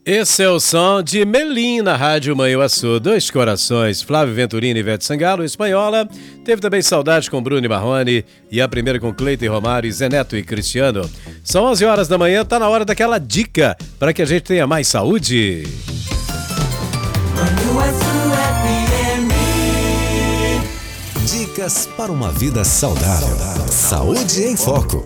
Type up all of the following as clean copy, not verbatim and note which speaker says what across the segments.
Speaker 1: Esse é o som de Melim na Rádio Manhuaçu. Dois corações, Flávio Venturini e Ivete Sangalo, espanhola. Teve também Saudade com Bruno e Marrone e a primeira com Cleiton e Romário, Zé Neto e Cristiano. São 11 horas da manhã, tá na hora daquela dica para que a gente tenha mais saúde.
Speaker 2: Dicas para uma vida saudável. Saúde em Foco.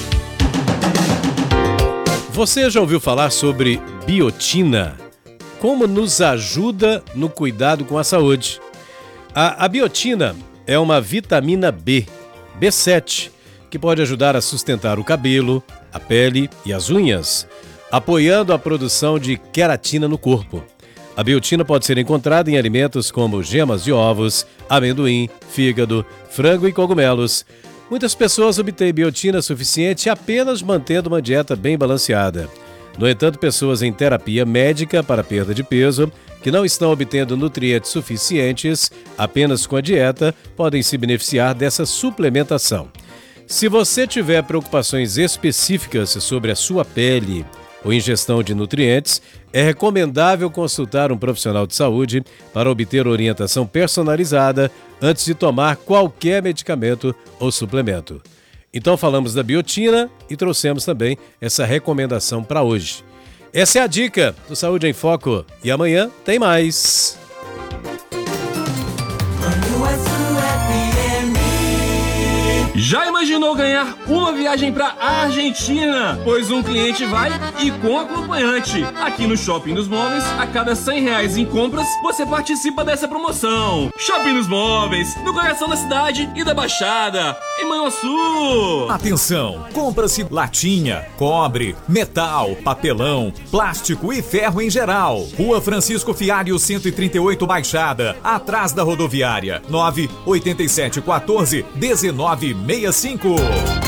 Speaker 1: Você já ouviu falar sobre biotina? Como nos ajuda no cuidado com a saúde? A biotina é uma vitamina B7, que pode ajudar a sustentar o cabelo, a pele e as unhas, apoiando a produção de queratina no corpo. A biotina pode ser encontrada em alimentos como gemas de ovos, amendoim, fígado, frango e cogumelos. Muitas pessoas obtêm biotina suficiente apenas mantendo uma dieta bem balanceada. No entanto, pessoas em terapia médica para perda de peso, que não estão obtendo nutrientes suficientes apenas com a dieta, podem se beneficiar dessa suplementação. Se você tiver preocupações específicas sobre a sua pele ou ingestão de nutrientes, é recomendável consultar um profissional de saúde para obter orientação personalizada antes de tomar qualquer medicamento ou suplemento. Então falamos da biotina e trouxemos também essa recomendação para hoje. Essa é a dica do Saúde em Foco e amanhã tem mais.
Speaker 3: Já imaginou ganhar uma viagem para a Argentina? Pois um cliente vai e com acompanhante. Aqui no Shopping dos Móveis, a cada R$100 em compras, você participa dessa promoção. Shopping dos Móveis, no coração da cidade e da Baixada, em Manhuaçu.
Speaker 4: Atenção, compra-se latinha, cobre, metal, papelão, plástico e ferro em geral. Rua Francisco Fialho 138 Baixada, atrás da rodoviária. 98714-1965.